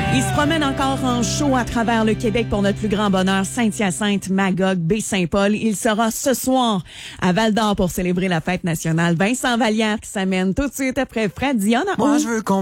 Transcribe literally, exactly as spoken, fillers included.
Il se promène encore en show à travers le Québec pour notre plus grand bonheur. Saint-Hyacinthe, Magog, Baie-Saint-Paul. Il sera ce soir à Val-d'Or pour célébrer la fête nationale. Vincent Vallière qui s'amène tout de suite après Fred Dion. Moi, je veux qu'on